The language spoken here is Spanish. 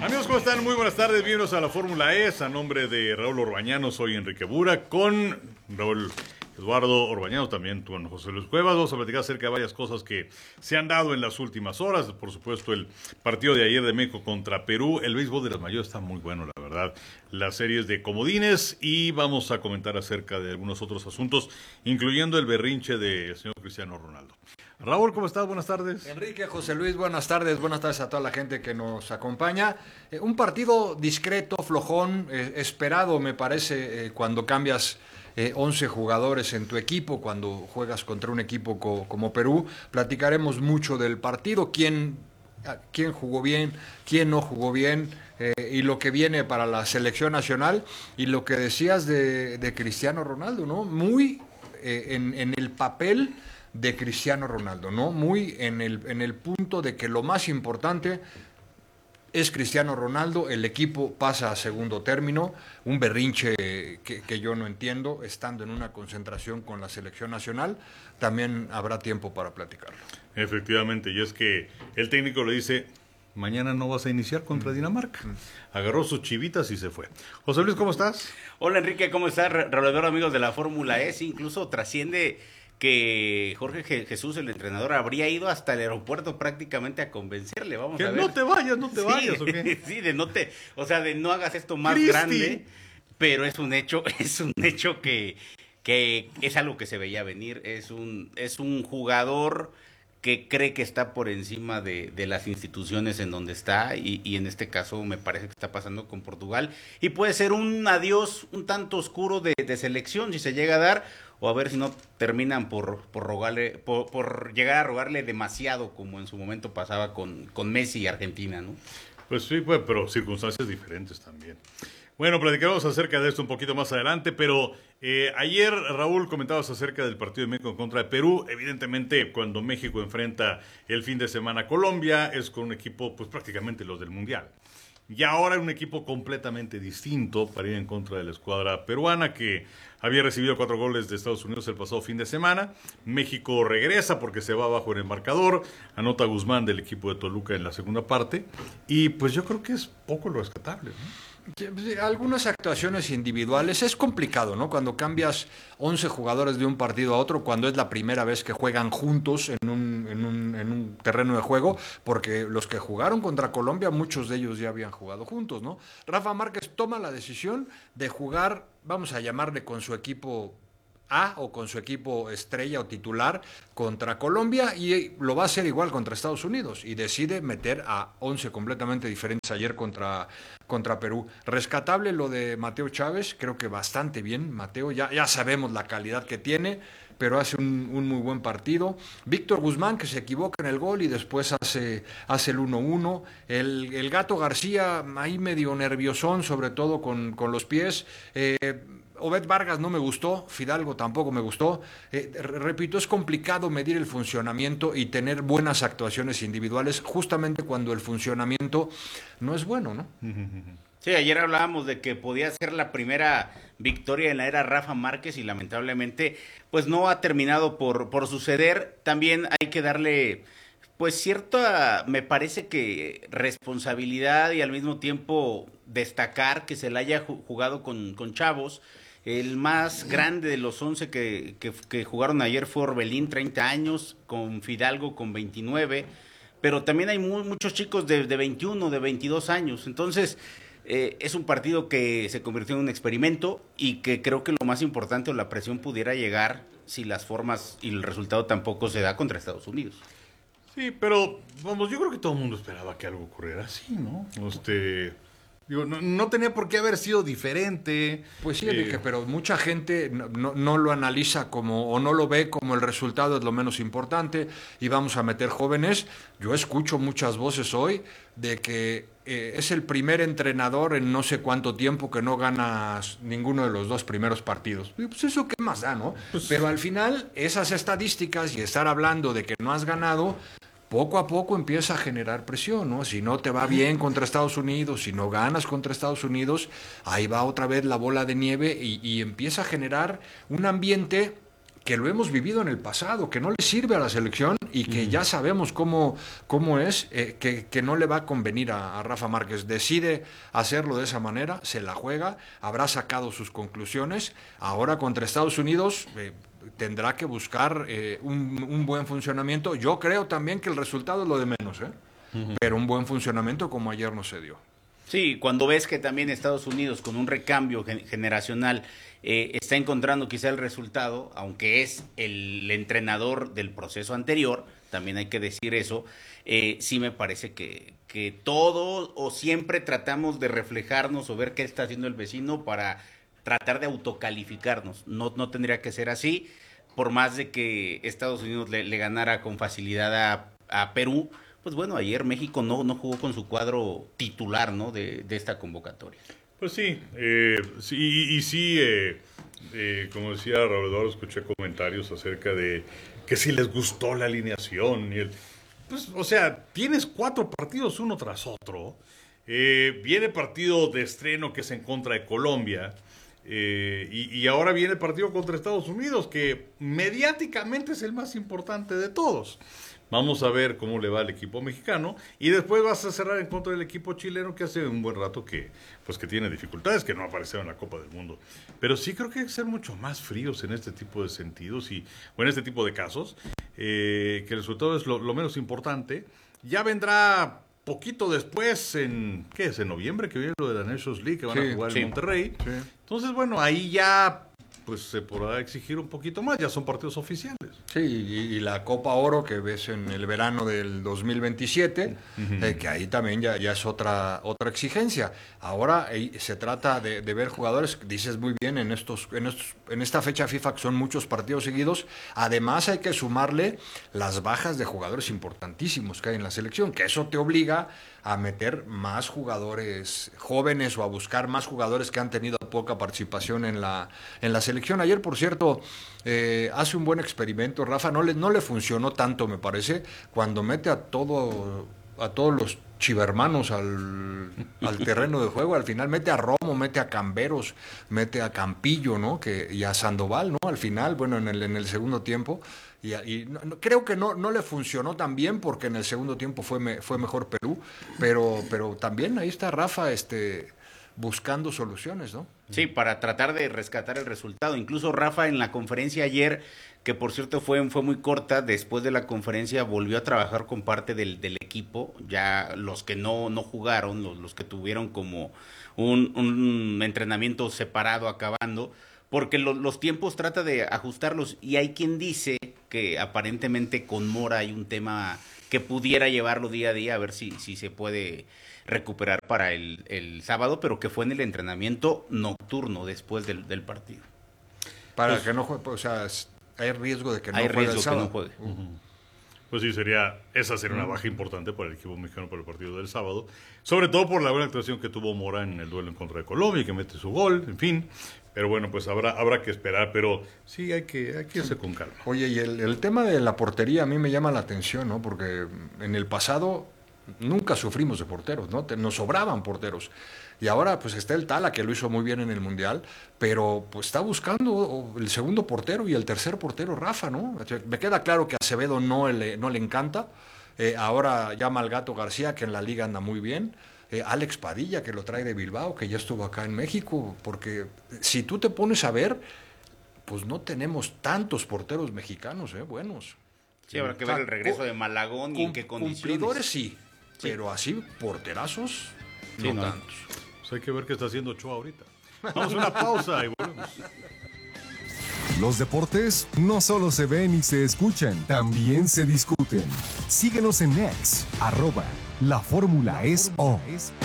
Amigos, ¿cómo están? Muy buenas tardes, bienvenidos a la Fórmula E. A nombre de Raúl Orbañano, soy Enrique Bura, con Raúl Eduardo Orbañano, también con José Luis Cuevas. Vamos a platicar acerca de varias cosas que se han dado en las últimas horas. Por supuesto, el partido de ayer de México contra Perú. El béisbol de las mayores está muy bueno, la verdad. Las series de comodines, y vamos a comentar acerca de algunos otros asuntos, incluyendo el berrinche del señor Cristiano Ronaldo. Raúl, ¿cómo estás? Buenas tardes. Enrique, José Luis, buenas tardes a toda la gente que nos acompaña. Un partido discreto, flojón, esperado me parece cuando cambias 11 jugadores en tu equipo, cuando juegas contra un equipo como Perú. Platicaremos mucho del partido, quién jugó bien, quién no jugó bien, y lo que viene para la selección nacional, y lo que decías de Cristiano Ronaldo, ¿no? Muy en el papel de Cristiano Ronaldo, ¿no? Muy en el punto de que lo más importante es Cristiano Ronaldo, el equipo pasa a segundo término, un berrinche que yo no entiendo, estando en una concentración con la selección nacional, también habrá tiempo para platicarlo. Efectivamente, y es que el técnico le dice: mañana no vas a iniciar contra Dinamarca. Agarró sus chivitas y se fue. José Luis, ¿cómo estás? Hola Enrique, ¿cómo estás? Roedor, amigos de la Fórmula E. Sí, incluso trasciende que Jorge Jesús, el entrenador, habría ido hasta el aeropuerto prácticamente a convencerle. Vamos a ver. No te vayas, ¿o qué? Sí, de no hagas esto más grande, pero es un hecho que es algo que se veía venir. Es un jugador que cree que está por encima de las instituciones en donde está, y en este caso me parece que está pasando con Portugal, y puede ser un adiós un tanto oscuro de selección si se llega a dar, o a ver si no terminan por llegar a rogarle demasiado, como en su momento pasaba con Messi y Argentina, ¿no? Pues sí, pues, pero circunstancias diferentes también. Bueno, platicaremos acerca de esto un poquito más adelante, pero ayer, Raúl, comentabas acerca del partido de México contra Perú. Evidentemente, cuando México enfrenta el fin de semana a Colombia, es con un equipo, pues prácticamente los del Mundial. Y ahora un equipo completamente distinto para ir en contra de la escuadra peruana, que había recibido 4 goles de Estados Unidos el pasado fin de semana. México regresa porque se va abajo en el marcador. Anota Guzmán del equipo de Toluca en la segunda parte. Y pues yo creo que es poco lo rescatable, ¿no? Algunas actuaciones individuales es complicado, ¿no? Cuando cambias 11 jugadores de un partido a otro, cuando es la primera vez que juegan juntos en un terreno de juego, porque los que jugaron contra Colombia, muchos de ellos ya habían jugado juntos, ¿no? Rafa Márquez toma la decisión de jugar, vamos a llamarle, con su equipo A o con su equipo estrella o titular contra Colombia, y lo va a hacer igual contra Estados Unidos, y decide meter a 11 completamente diferentes ayer contra Perú. Rescatable lo de Mateo Chávez, creo que bastante bien. Mateo, ya sabemos la calidad que tiene, pero hace un muy buen partido. Víctor Guzmán, que se equivoca en el gol y después hace el 1-1. El Gato García, ahí medio nerviosón, sobre todo con los pies. Obed Vargas no me gustó, Fidalgo tampoco me gustó. Repito, es complicado medir el funcionamiento y tener buenas actuaciones individuales justamente cuando el funcionamiento no es bueno, ¿no? Sí, ayer hablábamos de que podía ser la primera victoria en la era Rafa Márquez, y lamentablemente pues no ha terminado por suceder. También hay que darle pues cierta, me parece que responsabilidad, y al mismo tiempo destacar que se la haya jugado con chavos. El más grande de los 11 que jugaron ayer fue Orbelín, 30 años, con Fidalgo con 29, pero también hay muchos chicos de 21, de 22 años. Entonces, es un partido que se convirtió en un experimento, y que creo que lo más importante, o la presión, pudiera llegar si las formas y el resultado tampoco se da contra Estados Unidos. Sí, pero vamos, yo creo que todo el mundo esperaba que algo ocurriera así, ¿no? Digo, no tenía por qué haber sido diferente. Pues sí, Enrique, pero mucha gente no lo analiza como, o no lo ve como el resultado es lo menos importante, y vamos a meter jóvenes. Yo escucho muchas voces hoy de que es el primer entrenador en no sé cuánto tiempo que no gana ninguno de los 2 primeros partidos. Y pues eso qué más da, ¿no? Pero al final, esas estadísticas y estar hablando de que no has ganado, poco a poco empieza a generar presión, ¿no? Si no te va bien contra Estados Unidos, si no ganas contra Estados Unidos, ahí va otra vez la bola de nieve, y empieza a generar un ambiente que lo hemos vivido en el pasado, que no le sirve a la selección y que ya sabemos cómo es, que no le va a convenir a Rafa Márquez. Decide hacerlo de esa manera, se la juega, habrá sacado sus conclusiones. Ahora contra Estados Unidos tendrá que buscar un buen funcionamiento. Yo creo también que el resultado es lo de menos, pero un buen funcionamiento como ayer no se dio. Sí, cuando ves que también Estados Unidos con un recambio generacional está encontrando quizá el resultado, aunque es el entrenador del proceso anterior, también hay que decir eso, sí me parece que todo o siempre tratamos de reflejarnos o ver qué está haciendo el vecino para tratar de autocalificarnos. No tendría que ser así, por más de que Estados Unidos le ganara con facilidad a Perú. Pues bueno, ayer México no jugó con su cuadro titular, ¿no? de esta convocatoria. Pues sí, como decía Raúl Eduardo, escuché comentarios acerca de que si les gustó la alineación. Pues, o sea, tienes 4 partidos uno tras otro. Viene partido de estreno que es en contra de Colombia. Y ahora viene el partido contra Estados Unidos, que mediáticamente es el más importante de todos. Vamos a ver cómo le va al equipo mexicano y después vas a cerrar en contra del equipo chileno, que hace un buen rato que tiene dificultades, que no apareció en la Copa del Mundo. Pero sí creo que hay que ser mucho más fríos en este tipo de sentidos o en este tipo de casos, que el resultado es lo menos importante. Ya vendrá poquito después, ¿qué es? En noviembre, que viene lo de la Nations League, que van a jugar en Monterrey. Sí. Entonces, bueno, ahí ya pues se podrá exigir un poquito más, ya son partidos oficiales. Sí, y la Copa Oro que ves en el verano del 2027, que ahí también ya es otra exigencia. Ahora se trata de ver jugadores, dices muy bien, en esta fecha FIFA, que son muchos partidos seguidos. Además hay que sumarle las bajas de jugadores importantísimos que hay en la selección, que eso te obliga a meter más jugadores jóvenes o a buscar más jugadores que han tenido poca participación en la selección. Ayer, por cierto, hace un buen experimento, Rafa, no le funcionó tanto, me parece, cuando mete a todos los chivermanos al terreno de juego. Al final mete a Romo, mete a Camberos, mete a Campillo, ¿no? Y a Sandoval, ¿no? Al final, bueno, en el segundo tiempo. Y creo que no le funcionó tan bien, porque en el segundo tiempo fue mejor Perú, pero también ahí está Rafa buscando soluciones, ¿no? Sí, para tratar de rescatar el resultado. Incluso Rafa en la conferencia ayer, que por cierto fue muy corta, después de la conferencia volvió a trabajar con parte del equipo, ya los que no jugaron, los que tuvieron como un entrenamiento separado acabando, porque los tiempos trata de ajustarlos, y hay quien dice que aparentemente con Mora hay un tema que pudiera llevarlo día a día, a ver si se puede recuperar para el sábado, pero que fue en el entrenamiento nocturno después del partido. Para que no juegue, o sea, hay riesgo de que no juegue el sábado. Que no juegue. Pues sí, esa sería una baja importante para el equipo mexicano para el partido del sábado, sobre todo por la buena actuación que tuvo Mora en el duelo en contra de Colombia y que mete su gol, en fin. Pero bueno, pues habrá que esperar, pero sí hay que irse con calma. Oye, y el tema de la portería a mí me llama la atención, ¿no? Porque en el pasado nunca sufrimos de porteros, ¿no? Nos sobraban porteros. Y ahora pues está el Tala, que lo hizo muy bien en el Mundial, pero pues está buscando el segundo portero y el tercer portero, Rafa, ¿no? Me queda claro que a Acevedo no le encanta. Ahora llama al Gato García, que en la liga anda muy bien. Alex Padilla, que lo trae de Bilbao, que ya estuvo acá en México, porque si tú te pones a ver, pues no tenemos tantos porteros mexicanos, buenos. Sí, habrá que ver el regreso de Malagón y en qué condiciones. Cumplidores sí, pero así porterazos no tantos. Pues hay que ver qué está haciendo Ochoa ahorita. Vamos a una pausa y volvemos. Los deportes no solo se ven y se escuchan, también se discuten. Síguenos en X, @LaFórmulaEsO.